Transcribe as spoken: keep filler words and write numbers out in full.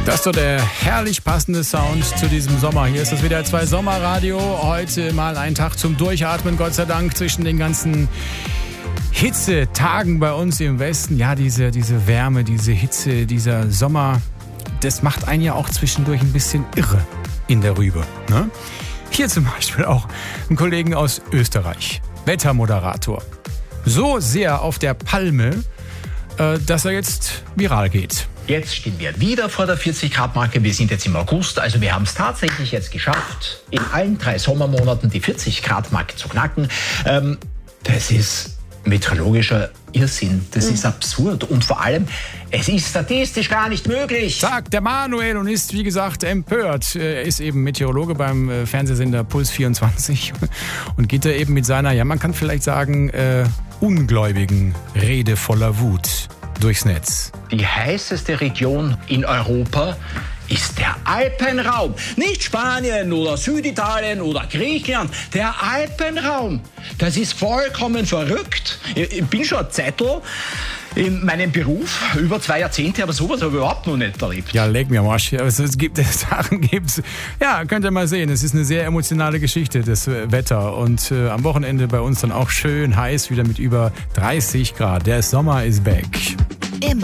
Das ist doch der herrlich passende Sound zu diesem Sommer. Hier ist das W D R zwei Sommerradio. Heute mal ein Tag zum Durchatmen, Gott sei Dank, zwischen den ganzen Hitzetagen bei uns im Westen. Ja, diese, diese Wärme, diese Hitze, dieser Sommer, das macht einen ja auch zwischendurch ein bisschen irre in der Rübe. Ne? Hier zum Beispiel auch ein Kollegen aus Österreich, Wettermoderator. So sehr auf der Palme, äh, dass er jetzt viral geht. Jetzt stehen wir wieder vor der vierzig Grad Marke. Wir sind jetzt im August, also wir haben es tatsächlich jetzt geschafft, in allen drei Sommermonaten die vierzig Grad Marke zu knacken. Ähm, das ist meteorologischer Irrsinn. Das mhm. ist absurd und vor allem, es ist statistisch gar nicht möglich. Sagt der Manuel und ist, wie gesagt, empört. Er ist eben Meteorologe beim Fernsehsender Puls vierundzwanzig und geht da eben mit seiner, ja man kann vielleicht sagen, äh, ungläubigen Rede voller Wut durchs Netz. Die heißeste Region in Europa ist der Alpenraum. Nicht Spanien oder Süditalien oder Griechenland. Der Alpenraum. Das ist vollkommen verrückt. Ich bin schon ein Zeitl in meinem Beruf, über zwei Jahrzehnte, aber sowas habe ich überhaupt noch nicht erlebt. Ja, leg mir am Arsch. Also es gibt Sachen gibt's. Ja, könnt ihr mal sehen. Es ist eine sehr emotionale Geschichte, das Wetter. Und äh, am Wochenende bei uns dann auch schön heiß, wieder mit über dreißig Grad. Der Sommer ist back.